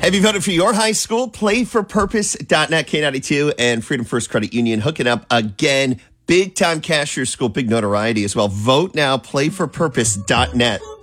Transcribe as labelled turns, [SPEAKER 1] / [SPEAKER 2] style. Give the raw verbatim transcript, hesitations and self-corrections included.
[SPEAKER 1] Have you voted for your high school? play for purpose dot net, K ninety-two, and Freedom First Credit Union hooking up again. Big time cash for your school, big notoriety as well. Vote now, play for purpose dot net.